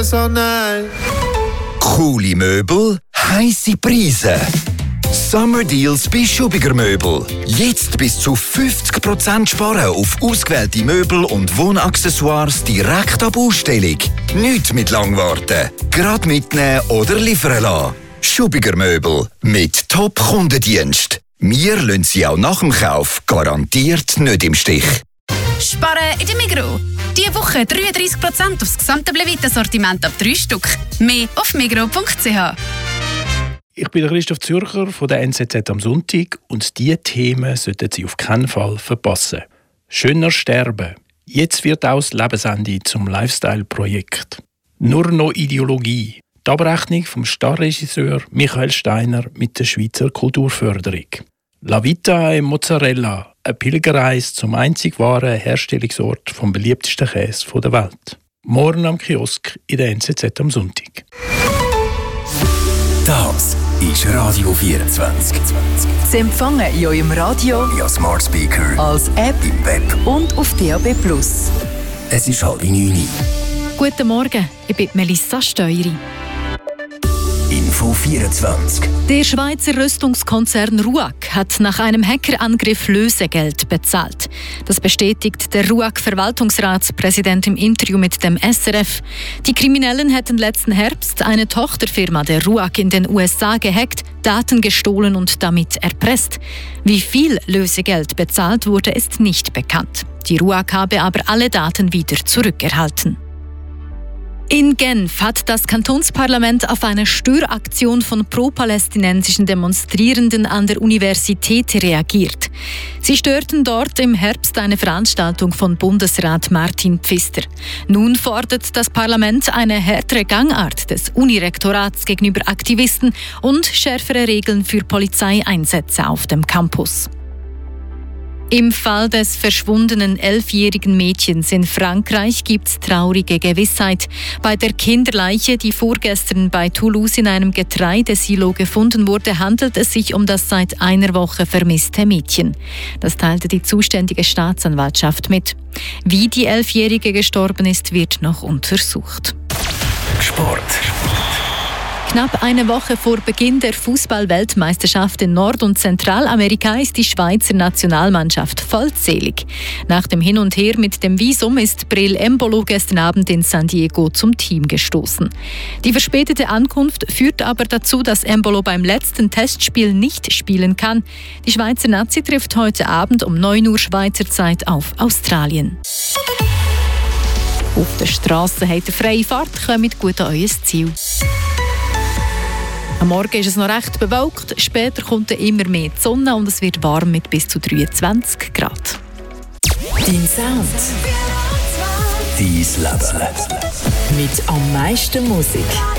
So nice. Coole Möbel, heisse Preise. Summer Deals bei Schubiger Möbel. Jetzt bis zu 50% sparen auf ausgewählte Möbel und Wohnaccessoires direkt ab Ausstellung. Nicht mit Langwarten. Gerade mitnehmen oder liefern lassen. Schubiger Möbel mit Top-Kundendienst. Wir lassen Sie auch nach dem Kauf garantiert nicht im Stich. Sparen in der Migros. Diese Woche 33% aufs gesamte Blevita-Sortiment ab 3 Stück. Mehr auf migros.ch. Ich bin Christoph Zürcher von der NZZ am Sonntag und diese Themen sollten Sie auf keinen Fall verpassen. Schöner sterben. Jetzt wird auch das Lebensende zum Lifestyle-Projekt. Nur noch Ideologie. Die Abrechnung vom Starregisseur Michael Steiner mit der Schweizer Kulturförderung. La Vita e Mozzarella, eine Pilgerreise zum einzig wahren Herstellungsort vom beliebtesten Käse der Welt. Morgen am Kiosk in der NZZ am Sonntag. Das ist Radio 24. Sie empfangen in eurem Radio, via Smart Speaker, als App im Web und auf DAB+. Es ist 8:30. Guten Morgen, ich bin Melissa Steueri. Info 24. Der Schweizer Rüstungskonzern RUAG hat nach einem Hackerangriff Lösegeld bezahlt. Das bestätigt der RUAG-Verwaltungsratspräsident im Interview mit dem SRF. Die Kriminellen hätten letzten Herbst eine Tochterfirma der RUAG in den USA gehackt, Daten gestohlen und damit erpresst. Wie viel Lösegeld bezahlt wurde, ist nicht bekannt. Die RUAG habe aber alle Daten wieder zurückerhalten. In Genf hat das Kantonsparlament auf eine Störaktion von pro-palästinensischen Demonstrierenden an der Universität reagiert. Sie störten dort im Herbst eine Veranstaltung von Bundesrat Martin Pfister. Nun fordert das Parlament eine härtere Gangart des Unirektorats gegenüber Aktivisten und schärfere Regeln für Polizeieinsätze auf dem Campus. Im Fall des verschwundenen 11-jährigen Mädchens in Frankreich gibt es traurige Gewissheit. Bei der Kinderleiche, die vorgestern bei Toulouse in einem Getreidesilo gefunden wurde, handelt es sich um das seit einer Woche vermisste Mädchen. Das teilte die zuständige Staatsanwaltschaft mit. Wie die 11-Jährige gestorben ist, wird noch untersucht. Sport. Knapp eine Woche vor Beginn der Fußball-Weltmeisterschaft in Nord- und Zentralamerika ist die Schweizer Nationalmannschaft vollzählig. Nach dem Hin und Her mit dem Visum ist Breel Embolo gestern Abend in San Diego zum Team gestoßen. Die verspätete Ankunft führt aber dazu, dass Embolo beim letzten Testspiel nicht spielen kann. Die Schweizer Nazi trifft heute Abend um 9 Uhr Schweizer Zeit auf Australien. Auf der Strasse habt ihr freie Fahrt, kommt gut an euer Ziel. Am Morgen ist es noch recht bewölkt, später kommt immer mehr die Sonne und es wird warm mit bis zu 23 Grad. Dein Sound. Dein Leben. Mit am meisten Musik.